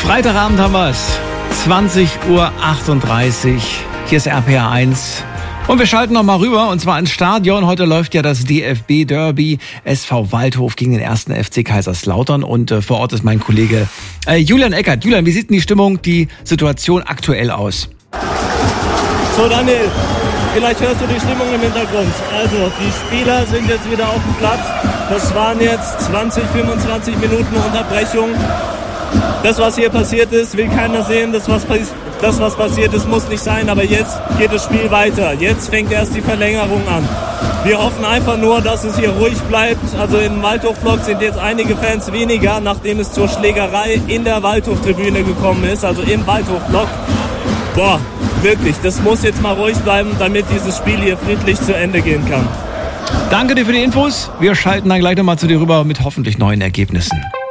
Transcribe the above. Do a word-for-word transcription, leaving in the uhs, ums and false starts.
Freitagabend haben wir es. zwanzig Uhr achtunddreißig. Hier ist R P R eins. Und wir schalten noch mal rüber, und zwar ins Stadion. Heute läuft ja das D F B-Derby. S V Waldhof gegen den ersten F C Kaiserslautern. Und äh, vor Ort ist mein Kollege äh, Julian Eckert. Julian, wie sieht denn die Stimmung, die Situation aktuell aus? So, Daniel, vielleicht hörst du die Stimmung im Hintergrund. Also, die Spieler sind jetzt wieder auf dem Platz. Das waren jetzt zwanzig, fünfundzwanzig Minuten Unterbrechung. Das, was hier passiert ist, will keiner sehen. Das, was, das, was passiert ist, muss nicht sein. Aber jetzt geht das Spiel weiter. Jetzt fängt erst die Verlängerung an. Wir hoffen einfach nur, dass es hier ruhig bleibt. Also im Waldhof-Block sind jetzt einige Fans weniger, nachdem es zur Schlägerei in der Waldhof-Tribüne gekommen ist. Also im Waldhof-Block. Boah, wirklich, das muss jetzt mal ruhig bleiben, damit dieses Spiel hier friedlich zu Ende gehen kann. Danke dir für die Infos. Wir schalten dann gleich nochmal zu dir rüber mit hoffentlich neuen Ergebnissen.